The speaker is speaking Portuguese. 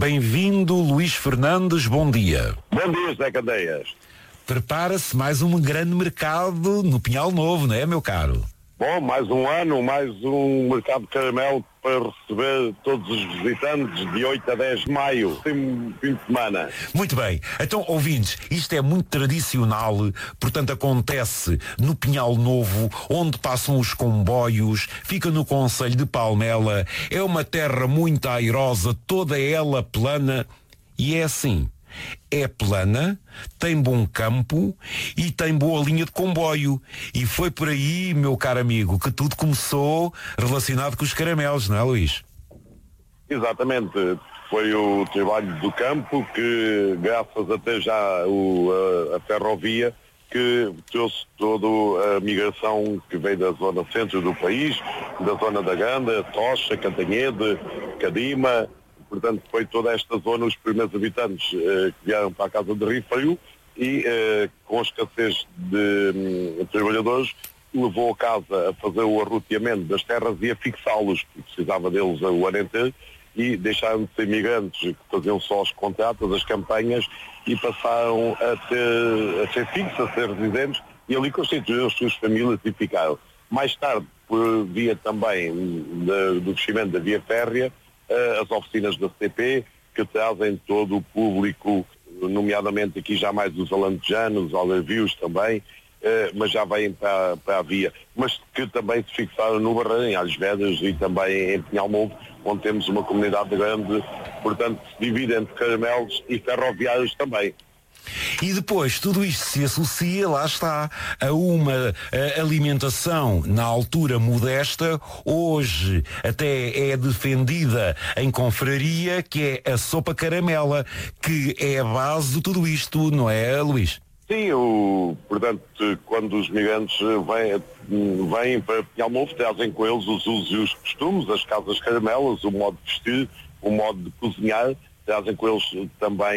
Bem-vindo, Luís Fernandes, bom dia. Bom dia, Zé Candeias. Prepara-se mais um grande mercado no Pinhal Novo, não é, meu caro? Bom, mais um ano, mais um mercado de caramelo para receber todos os visitantes de 8 a 10 de maio. Tem um fim de semana. Muito bem. Então, ouvintes, isto é muito tradicional, portanto acontece no Pinhal Novo, onde passam os comboios, fica no concelho de Palmela, é uma terra muito airosa, toda ela plana, e é assim. É plana, tem bom campo e tem boa linha de comboio. E foi por aí, meu caro amigo, que tudo começou relacionado com os caramelos, não é, Luís? Exatamente. Foi o trabalho do campo que, graças até já a ferrovia, que trouxe toda a migração que veio da zona centro do país, da zona da Ganda, Tocha, Cantanhede, Cadima. Portanto, foi toda esta zona os primeiros habitantes que vieram para a casa de Rio e com a escassez de trabalhadores levou a casa a fazer o arroteamento das terras e a fixá-los, porque precisava deles o ano inteiro, e deixaram de ser imigrantes que faziam só os contratos, as campanhas, e passaram a ser fixos, a ser residentes, e ali constituíram as suas famílias e ficaram. Mais tarde, por via também do crescimento da via férrea, as oficinas da CP, que trazem todo o público, nomeadamente aqui já mais os alentejanos, os algarvios também, mas já vêm para a via, mas que também se fixaram no Barreiro, em Alhos Vedras e também em Pinhal Novo, onde temos uma comunidade grande, portanto se divide entre caramelos e ferroviários também. E depois tudo isto se associa, lá está, a uma alimentação na altura modesta, hoje até é defendida em confraria, que é a sopa caramela, que é a base de tudo isto, não é, Luís? Sim, portanto, quando os migrantes vêm para Pinhal Novo, trazem com eles os usos e os costumes, as casas caramelas, o modo de vestir, o modo de cozinhar, trazem com eles também